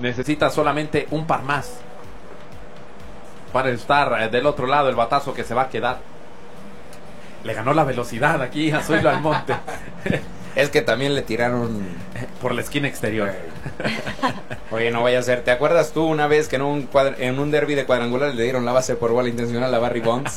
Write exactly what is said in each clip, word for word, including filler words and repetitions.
necesita solamente un par más para estar del otro lado. El batazo que se va a quedar. Le ganó la velocidad aquí a Zoilo Almonte. Es que también le tiraron por la esquina exterior. Oye, no vaya a ser. ¿Te acuerdas tú una vez que en un cuadr en un derby de cuadrangulares le dieron la base por bola intencional a Barry Bonds?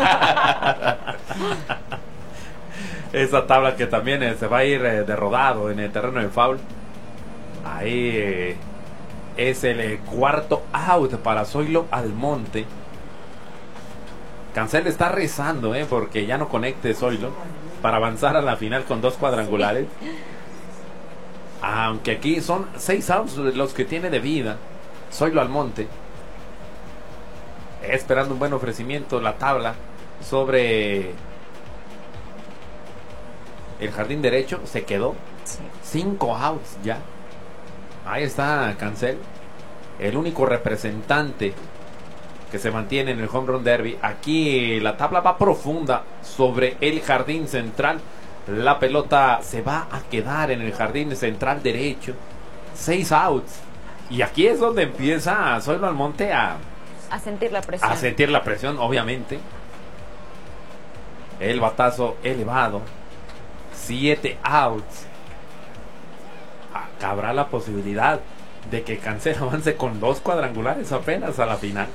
Esa tabla que también eh, se va a ir eh, de rodado en el terreno de foul. Ahí eh, es el eh, cuarto out para Zoilo Almonte. Cancel está rezando, eh, porque ya no conecte Zoilo para avanzar a la final con dos cuadrangulares. Sí. Aunque aquí son seis outs los que tiene de vida Zoilo Almonte. Esperando un buen ofrecimiento la tabla sobre el jardín derecho. Se quedó. Sí. Cinco outs ya. Ahí está Cancel, el único representante que se mantiene en el Home Run Derby. Aquí la tabla va profunda sobre el jardín central. La pelota se va a quedar en el jardín central derecho. Seis outs. Y aquí es donde empieza Zoilo Almonte a, a sentir la presión. A sentir la presión, obviamente. El batazo elevado. Siete outs. Habrá la posibilidad de que Cancel avance con dos cuadrangulares apenas a la final.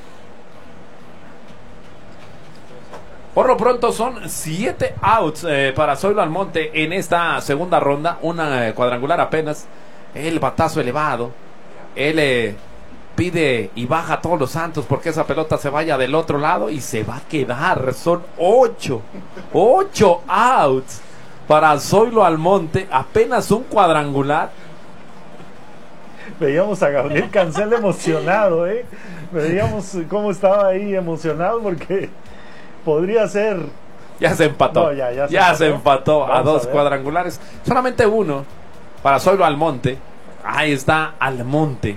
Por lo pronto son siete outs eh, para Zoilo Almonte en esta segunda ronda. Una eh, cuadrangular apenas. El batazo elevado. Él eh, pide y baja a todos los santos porque esa pelota se vaya del otro lado y se va a quedar. Son ocho. Ocho outs para Zoilo Almonte. Apenas un cuadrangular. Veíamos a Gabriel Cancel emocionado, ¿eh? Veíamos cómo estaba ahí emocionado porque podría ser... Ya se empató. No, ya, ya se ya empató, se empató a dos a cuadrangulares. Solamente uno para Zoilo Almonte. Ahí está Almonte,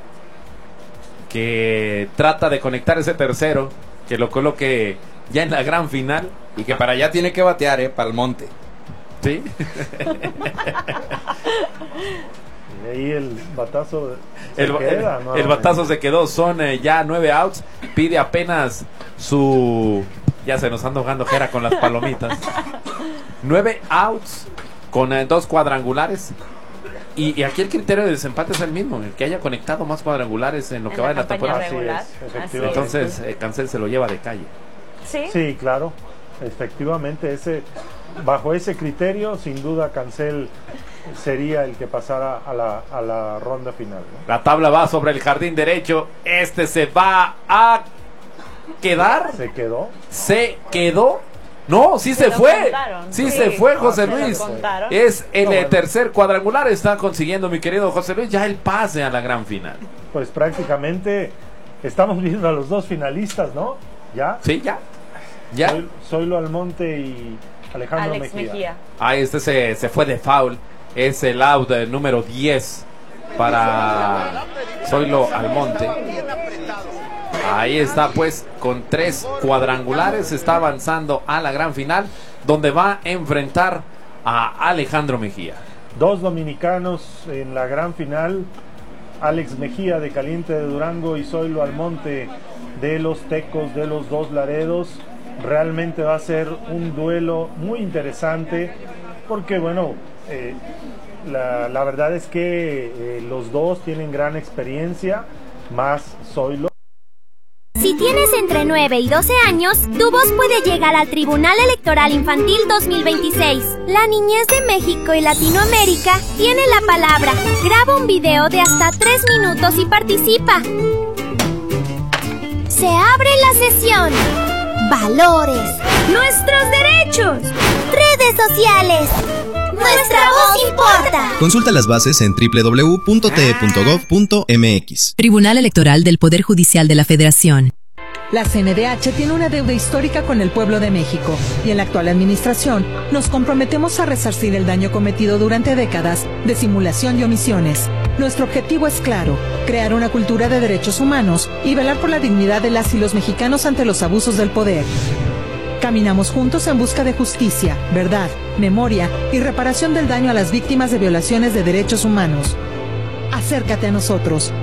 que trata de conectar ese tercero, que lo coloque ya en la gran final. Y que para allá tiene que batear, ¿eh? Para Almonte. Sí. Y ahí el batazo se el, queda, el, no, el batazo se quedó. Son eh, ya nueve outs. Pide apenas su... Ya se nos anda ahogando Jera con las palomitas. Nueve outs con eh, dos cuadrangulares. Y, y aquí el criterio de desempate es el mismo, el que haya conectado más cuadrangulares en lo que en va de la temporada. Regular. Así es, Así Entonces eh, Cancel se lo lleva de calle. Sí, sí, claro. Efectivamente, ese bajo ese criterio, sin duda Cancel sería el que pasara a la, a la ronda final, ¿no? La tabla va sobre el jardín derecho. Este se va a quedar. ¿Se quedó? Se quedó. No, sí se, se fue. Sí, sí se fue José ah, Luis. Es el no, bueno. tercer cuadrangular. Está consiguiendo mi querido José Luis ya el pase a la gran final. Pues prácticamente estamos viendo a los dos finalistas, ¿no? ¿Ya? Sí, ya. Ya. Soy, Zoilo Almonte y Alejandro Alex Mejía. Mejía. Ah, este se, se fue de foul. Es el out eh, número diez para Zoilo Almonte. Ahí está pues con tres cuadrangulares. Está avanzando a la gran final, donde va a enfrentar a Alejandro Mejía. Dos dominicanos en la gran final. Alex Mejía de Caliente de Durango y Zoilo Almonte de los Tecos de los Dos Laredos. Realmente va a ser un duelo muy interesante porque bueno, eh, la, la verdad es que eh, los dos tienen gran experiencia, más Zoilo. Si tienes entre nueve y doce años, tu voz puede llegar al Tribunal Electoral Infantil dos mil veintiséis. La niñez de México y Latinoamérica tiene la palabra. Graba un video de hasta tres minutos y participa. Se abre la sesión. Valores. Nuestros derechos. Redes sociales. Nuestra voz importa. Consulta las bases en doble u doble u doble u punto t e punto gov punto m x. Tribunal Electoral del Poder Judicial de la Federación. La C N D H tiene una deuda histórica con el pueblo de México y en la actual administración nos comprometemos a resarcir el daño cometido durante décadas de simulación y omisiones. Nuestro objetivo es claro, crear una cultura de derechos humanos y velar por la dignidad de las y los mexicanos ante los abusos del poder. Caminamos juntos en busca de justicia, verdad, memoria y reparación del daño a las víctimas de violaciones de derechos humanos. Acércate a nosotros.